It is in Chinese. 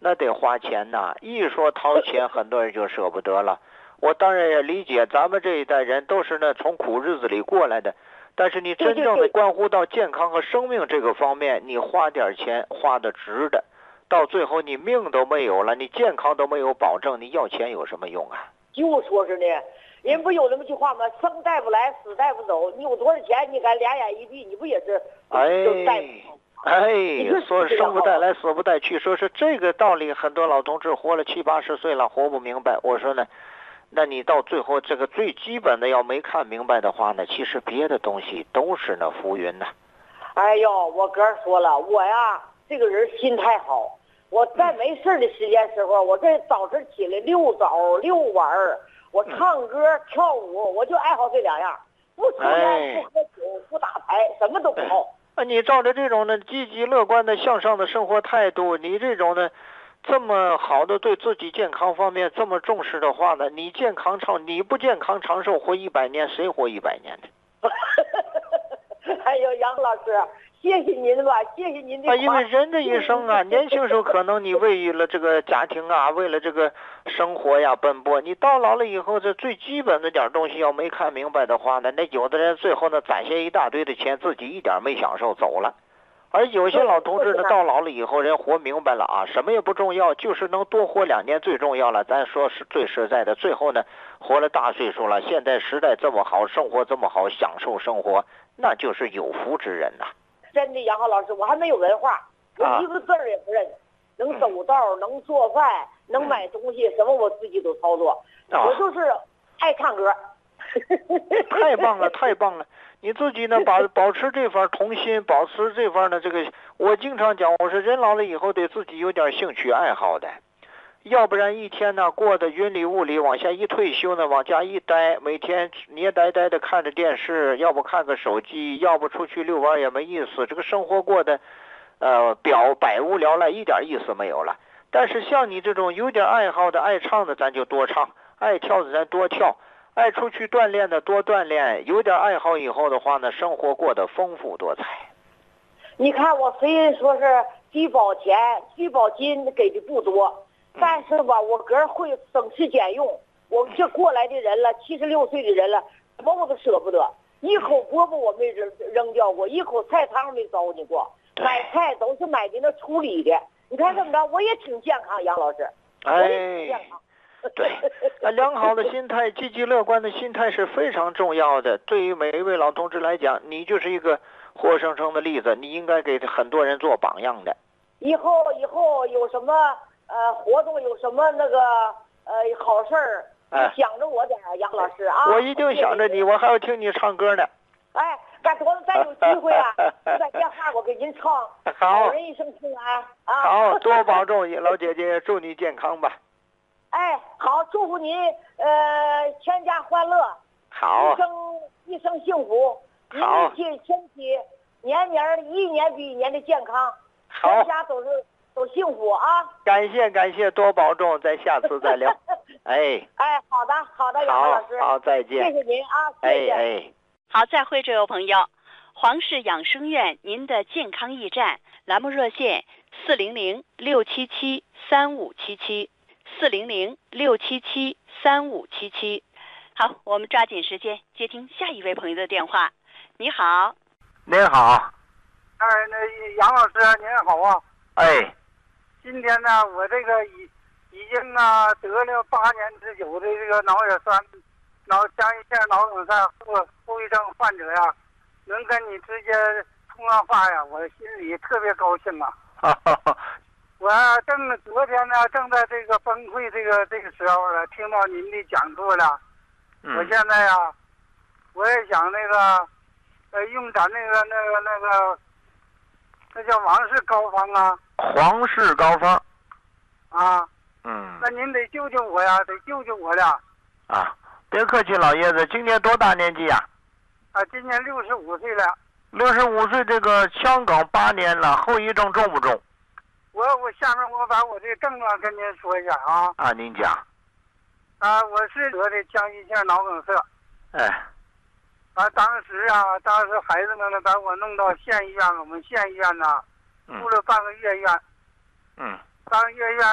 那得花钱呐。一说掏钱，很多人就舍不得了。我当然也理解，咱们这一代人都是从苦日子里过来的。但是你真正的关乎到健康和生命这个方面，你花点钱花的值的，到最后你命都没有了，你健康都没有保证，你要钱有什么用啊？ 就说是呢，人不有那么句话吗？生带不来，死带不走。你有多少钱，你敢俩眼一闭，你不也是就带不走？ 说生不带来，死不带去，说是这个道理，很多老同志活了70、80岁了，活不明白。我说呢，那你到最后这个最基本的要没看明白的话呢，其实别的东西都是那浮云呐。 哎呦，我哥说了，我呀这个人心态好，我在没事的时间时候，我这早晨起来遛早遛晚儿，我唱歌跳舞，我就爱好这两样，不抽烟不喝酒不打牌，什么都不好。 你照着这种积极乐观的向上的生活态度，你这种这么好的对自己健康方面这么重视的话呢，你不健康长寿活100年，谁活100年呢？ 哎呦，杨老师，谢谢您吧，谢谢您的。 因为人的一生啊，年轻时候可能你为了这个家庭啊，为了这个生活呀奔波，你到老了以后，这最基本的点东西要没看明白的话呢，那有的人最后攒下一大堆的钱，自己一点没享受走了。而有些老同志呢，到老了以后，人活明白了啊，什么也不重要，就是能多活2年最重要了。咱说是最实在的，最后呢，活了大岁数了，现在时代这么好，生活这么好，享受生活，那就是有福之人呐。 真的，杨浩老师，我还没有文化，我一个字儿也不认，能走道，能做饭，能买东西，什么我自己都操作。我就是爱唱歌。 太棒了，太棒了！你自己呢，保持这份童心，保持这份这个，我经常讲，我说人老了以后得自己有点兴趣爱好的，要不然一天呢过得云里雾里，往下一退休呢，往家一待，每天捏呆呆的看着电视，要不看个手机，要不出去遛弯也没意思，这个生活过得百无聊赖，一点意思没有了。但是像你这种有点爱好的，爱唱的咱就多唱，爱跳的咱多跳，爱出去锻炼的多锻炼，有点爱好以后的话呢，生活过得丰富多彩。 你看我虽然说是低保钱、低保金给的不多，但是吧，我哥会省吃俭用。我这过来的人了，76岁的人了，什么我都舍不得。一口饽饽我没扔掉过，一口菜汤没糟践过。买菜都是买的那处理的。你看这么着，我也挺健康，杨老师。 哎，对，良好的心态、积极乐观的心态是非常重要的。对于每一位老同志来讲，你就是一个活生生的例子，你应该给很多人做榜样的。 以后有什么活动，有什么那个好事儿，想着我点儿，杨老师啊。 我一定想着你，我还要听你唱歌呢。 哎，干多了咱有机会啊，我在电话我给您唱。 好， 人一生平安啊。 好，多保重，老姐姐，祝你健康吧。 哎，好，祝福您全家欢乐， 好， 一生幸福， 好， 身体年一年比一年的健康， 好， 全家都幸福啊！ 感谢，多保重，再下次再聊。哎， 好的，杨老师， 好，再见， 谢谢您啊，谢谢。 好，再会，这位朋友，黄氏养生院您的健康驿站栏目热线400-677-3577，400-677-3577。好，我们抓紧时间接听下一位朋友的电话。你好。 您好。 那杨老师您好啊。 哎。 今天呢，我这个已经得了8年之久的这个脑血栓、浆液腺脑梗塞后遗症患者呀，能跟你直接通上话呀，我心里特别高兴啊。我昨天呢，正在这个崩溃这个时候了，听到您的讲座了。我现在呀，我也想用咱那叫王氏膏方啊。 皇氏膏方。 啊。那您得救救我呀，得救救我了。 啊，别客气，老爷子，今年多大年纪呀？ 今年65岁了。 65岁，这个腔梗8年了，后遗症重不重？ 我下面我把我这个症状跟您说一下啊。 您讲。 我是得的浆液腺脑梗塞。 哎。 当时孩子们呢把我弄到县医院，我们县医院呢住了半个月院。半个月院